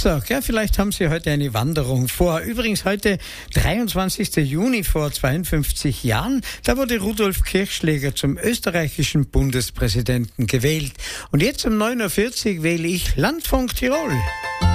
Geburtstag. Ja, vielleicht haben Sie heute eine Wanderung vor. Übrigens heute 23. Juni vor 52 Jahren. Da wurde Rudolf Kirchschläger zum österreichischen Bundespräsidenten gewählt. Und jetzt um 9:40 Uhr wähle ich Landfunk Tirol.